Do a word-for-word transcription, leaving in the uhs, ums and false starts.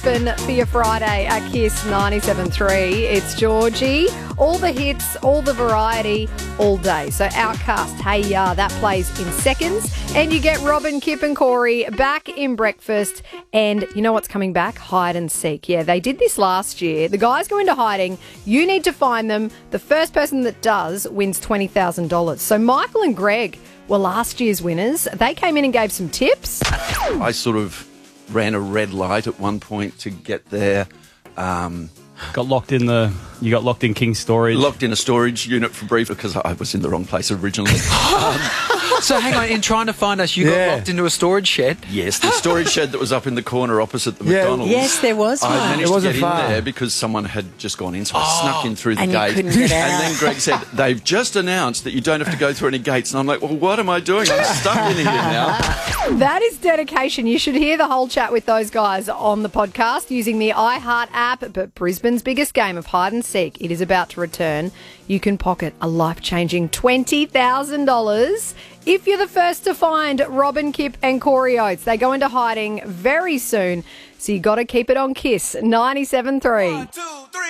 For your Friday at Kiss ninety-seven point three, it's Georgie. All the hits, all the variety, all day. So Outcast, Hey Ya, that plays in seconds. And you get Robin, Kip and Corey back in breakfast. And you know what's coming back? Hide and seek. Yeah, they did this last year. The guys go into hiding. You need to find them. The first person that does wins twenty thousand dollars. So Michael and Greg were last year's winners. They came in and gave some tips. I sort of ran a red light at one point to get there. Um, got locked in the. You got locked in King's Storage. Locked in a storage unit for brief because I was in the wrong place originally. um, So hang on, in trying to find us, you got Yeah. locked into a storage shed? yes, the storage shed that was up in the corner opposite the Yeah. McDonald's. Yes, there was I one. managed It to wasn't get far. in there because someone had just gone in, so I snuck in through the And you gate. couldn't get out. And then Greg said, "They've just announced that you don't have to go through any gates." And I'm like, "Well, what am I doing? I'm stuck in here now." That is dedication. You should hear the whole chat with those guys on the podcast using the iHeart app. But Brisbane's biggest game of hide and seek, it is about to return. You can pocket a life-changing twenty thousand dollars if you're the first to find Robin, Kip and Corey Oates. They go into hiding very soon, so you got to keep it on Kiss ninety-seven point three.